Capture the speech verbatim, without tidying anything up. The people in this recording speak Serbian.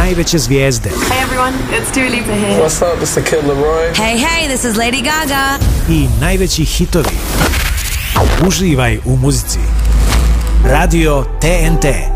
najveće zvijezde. Hey everyone, it's Dua Lipa here. What's up, it's the Kid Laroi. Hey, hey, this is Lady Gaga. I najveći hitovi. Uživaj u muzici. Radio T N T.